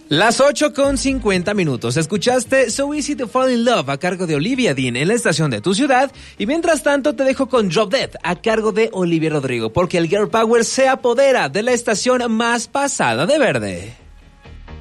Las 8:50. Escuchaste So Easy to Fall in Love a cargo de Olivia Dean en la estación de tu ciudad. Y mientras tanto te dejo con Drop Dead a cargo de Olivia Rodrigo, porque el Girl Power se apodera de la estación más pasada de verde.